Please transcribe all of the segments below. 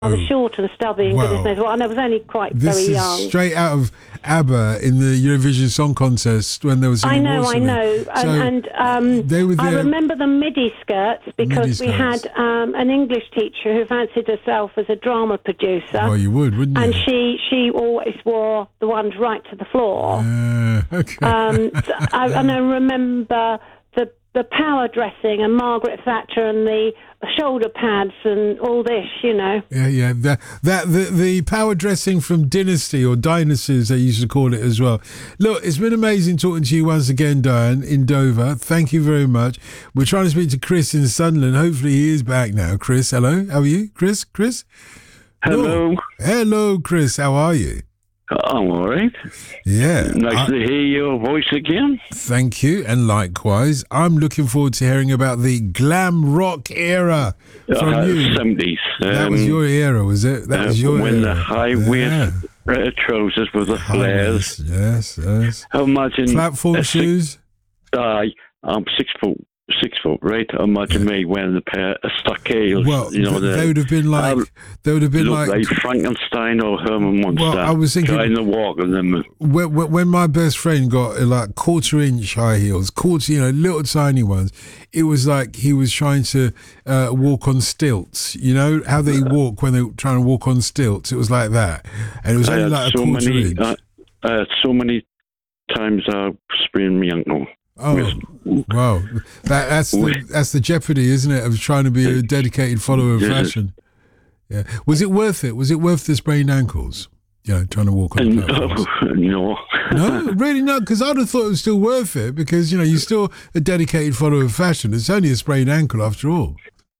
rather short and stubby and goodness knows what, and I was only very young. This is straight out of ABBA in the Eurovision Song Contest when there was. I know. They were there. I remember the midi skirts because we had an English teacher who fancied herself as a drama producer. Well, you would, wouldn't you? And she always wore the ones right to the floor. Okay. And I remember the power dressing and Margaret Thatcher and the shoulder pads and all this, you know. Yeah. The power dressing from Dynasty or Dynasties, they used to call it as well. Look, it's been amazing talking to you once again, Diane, in Dover. Thank you very much. We're trying to speak to Chris in Sunderland. Hopefully he is back now. Chris, hello. How are you? Chris? Hello. Hello, Chris. How are you? I'm all right. Yeah. Nice to hear your voice again. Thank you, and likewise. I'm looking forward to hearing about the glam rock era from you. 70s. That was your era, was it? That was your when era. The high-waist trousers with the flares. Yes. Imagine platform shoes. I'm 6 foot, right? Imagine me wearing a pair of stockades. Well, they would have been like like Frankenstein or Herman Munster. Well, I was thinking trying to walk on them. When my best friend got like 1/4-inch high heels, little tiny ones, it was like he was trying to walk on stilts. You know how they walk when they're trying to walk on stilts? It was like that, and it was only like a 1/4 inch. I had so many times I sprained my ankle. Oh, wow. That's the jeopardy, isn't it, of trying to be a dedicated follower of fashion. Yeah. Was it worth it? Was it worth the sprained ankles? Trying to walk on platforms? No. No, really not, because I'd have thought it was still worth it because, you're still a dedicated follower of fashion. It's only a sprained ankle after all.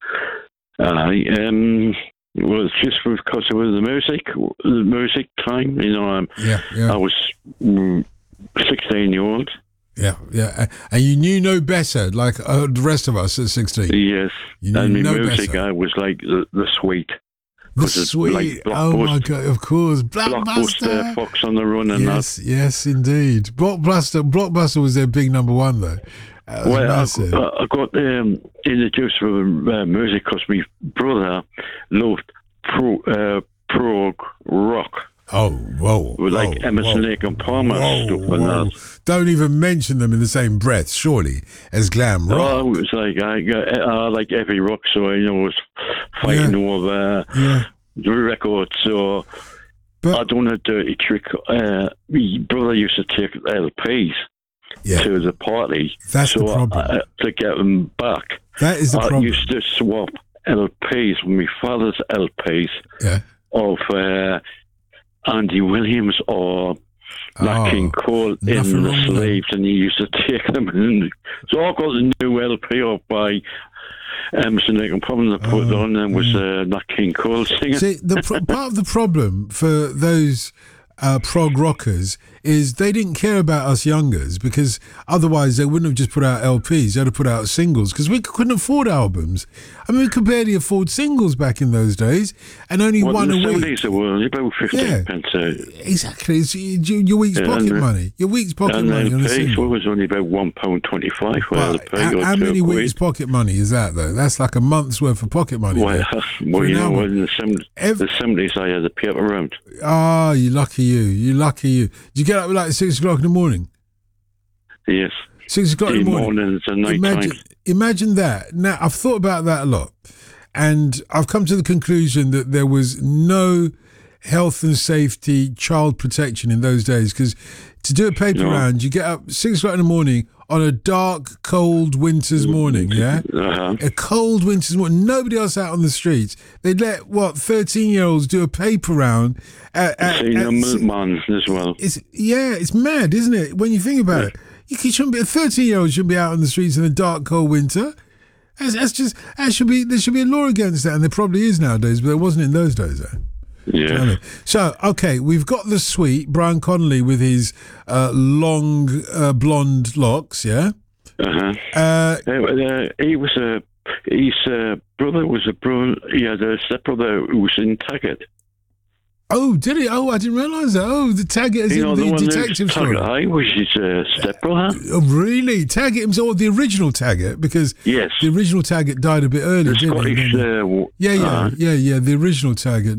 It was just because it was the music time. I was 16-year-old. Yeah. And you knew no better, like the rest of us at 16. Yes. You knew and the no music better. I was like the Sweet. The Sweet. Like oh, my God, of course. Blockbuster. Fox on the Run and that. Yes, indeed. Blockbuster was their big number one, though. I got introduced with music because my brother loved prog rock. Oh, whoa. With Emerson, Lake and Palmer stuff and that. Don't even mention them in the same breath, surely, as glam rock. Oh, it was like, I like heavy rock, so I was fighting over the records. So I done a dirty trick. My brother used to take LPs to the party. That's the problem. To get them back. That is the problem. I used to swap LPs with my father's LPs of... Andy Williams or Nat King Cole in the sleeves, and he used to take them. So I got the new LP off by Emerson, Lake and Palmer to put it on, and was Nat King Cole singing. See, part of the problem for those prog rockers is they didn't care about us youngers, because otherwise they wouldn't have just put out LPs. They had to put out singles because we couldn't afford albums. I mean, we could barely afford singles back in those days, and only one a week. In the 70s, it was about 15 pence. Exactly. It's your week's pocket money. Your week's pocket money on a single. It was only about £1.25 for LP. How many weeks' pocket money is that, though? That's like a month's worth of pocket money. Well, in the 70s, I had a paper round. Ah, you lucky you. You lucky you. Did you get up at like 6 o'clock in the morning? Yes. 6 o'clock in the morning. Mornings and night imagine that. Now, I've thought about that a lot, and I've come to the conclusion that there was no health and safety, child protection in those days, because to do a paper round, you get up 6 o'clock in the morning on a dark, cold winter's morning, A cold winter's morning. Nobody else out on the streets. They'd let, 13-year-olds do a paper round. Senior milkman as well. It's mad, isn't it, when you think about it? A 13-year-old shouldn't be out on the streets in a dark, cold winter. There should be a law against that, and there probably is nowadays, but there wasn't in those days, though. Yeah. So, okay, we've got the Sweet, Brian Connolly with his long blonde locks, yeah? His brother was he had a stepbrother who was in Taggart. Oh, did he? Oh, I didn't realise that. Oh, the Taggart is in the detective story. I was his stepbrother. Oh, really? Taggart himself, or the original Taggart? Because the original Taggart died a bit early, didn't he? The Scottish... The original Taggart.